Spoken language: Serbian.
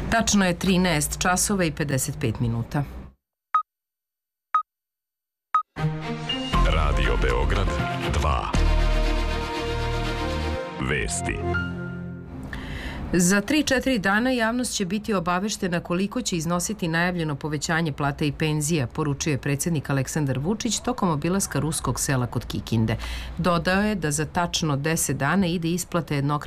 Tačno je 13 časova i 55 minuta. Radio Beograd 2. Vesti. Za 3-4 dana javnost će biti obaveštena koliko će iznositi najavljeno povećanje plata i penzija, poručuje predsjednik Aleksandar Vučić tokom obilaska ruskog sela kod Kikinde. Dodao je da za tačno 10 dana ide isplata jednokratne